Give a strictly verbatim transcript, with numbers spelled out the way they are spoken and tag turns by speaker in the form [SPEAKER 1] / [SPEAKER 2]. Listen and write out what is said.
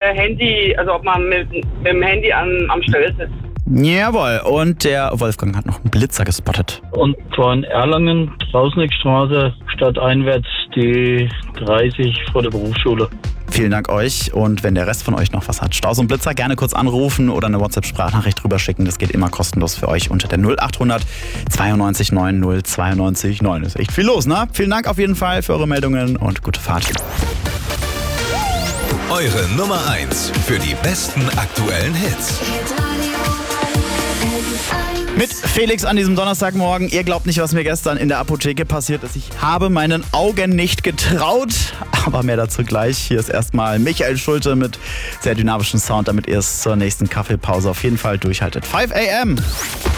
[SPEAKER 1] äh, Handy, also ob man mit, mit dem Handy an, am Steuer sitzt.
[SPEAKER 2] Jawohl, und der Wolfgang hat noch einen Blitzer gespottet.
[SPEAKER 3] Und zwar in Erlangen, Trausnickstraße, stadteinwärts, die dreißig vor der Berufsschule.
[SPEAKER 2] Vielen Dank euch, und wenn der Rest von euch noch was hat, Staus und Blitzer, gerne kurz anrufen oder eine WhatsApp-Sprachnachricht drüber schicken. Das geht immer kostenlos für euch unter der null achthundert zweiundneunzig neun null zweiundneunzig neun. Ist echt viel los, ne? Vielen Dank auf jeden Fall für eure Meldungen und gute Fahrt.
[SPEAKER 4] Eure Nummer eins für die besten aktuellen Hits.
[SPEAKER 2] Mit Felix an diesem Donnerstagmorgen. Ihr glaubt nicht, was mir gestern in der Apotheke passiert ist. Ich habe meinen Augen nicht getraut. Aber mehr dazu gleich. Hier ist erstmal Michael Schulte mit sehr dynamischem Sound, damit ihr es zur nächsten Kaffeepause auf jeden Fall durchhaltet. fünf a m